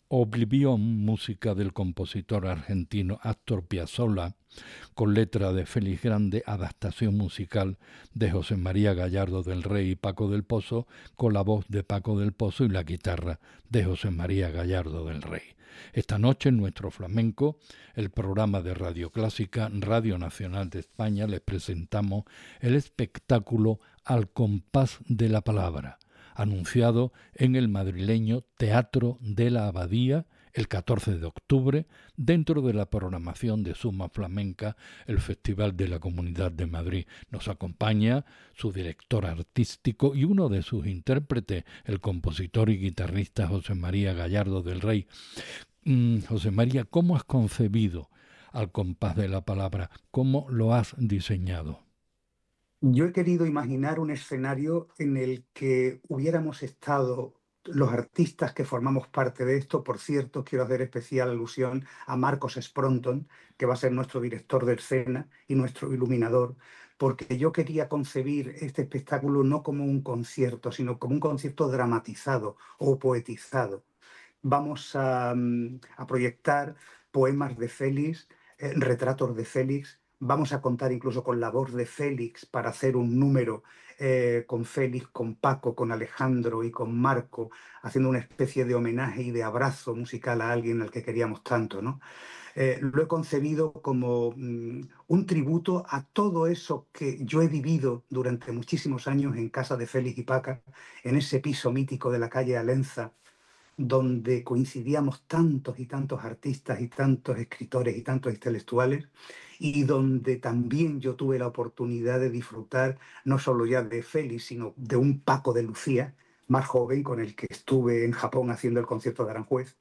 Oblivion, música del compositor argentino Astor Piazzolla, con letra de Félix Grande, adaptación musical de José María Gallardo del Rey y Paco del Pozo, con la voz de Paco del Pozo y la guitarra de José María Gallardo del Rey. Esta noche en nuestro flamenco, el programa de Radio Clásica, Radio Nacional de España, les presentamos el espectáculo Al compás de la palabra, anunciado en el madrileño Teatro de la Abadía el 14 de octubre, dentro de la programación de Suma Flamenca, el Festival de la Comunidad de Madrid. Nos acompaña su director artístico y uno de sus intérpretes, el compositor y guitarrista José María Gallardo del Rey. José María, ¿cómo has concebido Al compás de la palabra? ¿Cómo lo has diseñado? Yo he querido imaginar un escenario en el que hubiéramos estado los artistas que formamos parte de esto. Por cierto, quiero hacer especial alusión a Marcos Spronton, que va a ser nuestro director de escena y nuestro iluminador, porque yo quería concebir este espectáculo no como un concierto, sino como un concierto dramatizado o poetizado. Vamos a proyectar poemas de Félix, retratos de Félix. Vamos a contar incluso con la voz de Félix para hacer un número con Félix, con Paco, con Alejandro y con Marco, haciendo una especie de homenaje y de abrazo musical a alguien al que queríamos tanto, ¿no? Lo he concebido como un tributo a todo eso que yo he vivido durante muchísimos años en casa de Félix y Paca, en ese piso mítico de la calle Alenza, donde coincidíamos tantos y tantos artistas y tantos escritores y tantos intelectuales, y donde también yo tuve la oportunidad de disfrutar no solo ya de Félix, sino de un Paco de Lucía, más joven, con el que estuve en Japón haciendo el concierto de Aranjuez,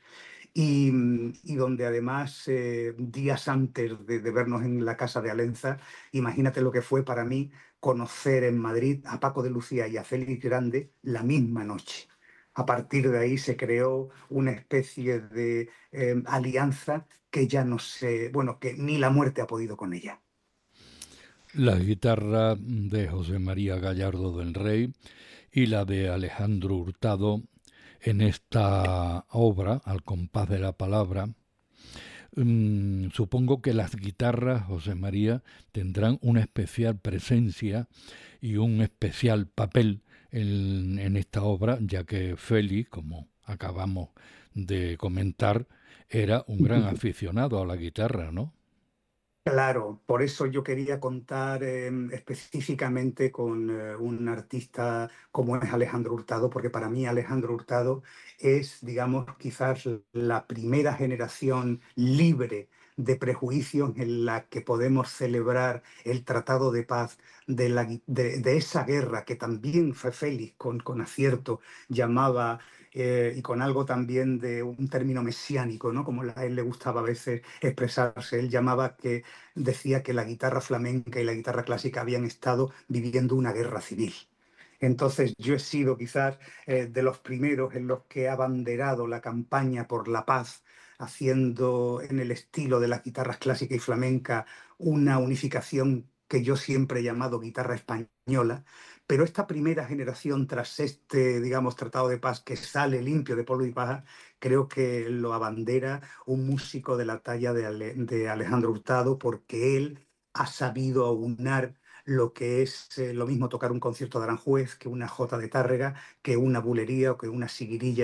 y donde además días antes de vernos en la casa de Alenza, imagínate lo que fue para mí conocer en Madrid a Paco de Lucía y a Félix Grande la misma noche. A partir de ahí se creó una especie de alianza que ya no sé, bueno, que ni la muerte ha podido con ella. La guitarra de José María Gallardo del Rey y la de Alejandro Hurtado en esta obra, Al compás de la palabra. Supongo que las guitarras, José María, tendrán una especial presencia y un especial papel en esta obra, ya que Félix, como acabamos de comentar, era un gran aficionado a la guitarra, ¿no? Claro, por eso yo quería contar específicamente con un artista como es Alejandro Hurtado, porque para mí Alejandro Hurtado es, digamos, quizás la primera generación libre de prejuicios en la que podemos celebrar el Tratado de Paz de esa guerra que también fue Félix con acierto llamaba y con algo también de un término mesiánico, ¿no? Como a él le gustaba a veces expresarse. Él llamaba que decía que la guitarra flamenca y la guitarra clásica habían estado viviendo una guerra civil. Entonces yo he sido quizás de los primeros en los que he abanderado la campaña por la paz, haciendo en el estilo de las guitarras clásica y flamenca una unificación que yo siempre he llamado guitarra española, pero esta primera generación tras este, digamos, tratado de paz que sale limpio de polvo y paja, creo que lo abandera un músico de la talla de Alejandro Hurtado, porque él ha sabido aunar lo que es lo mismo tocar un concierto de Aranjuez que una jota de Tárrega, que una bulería o que una siguirilla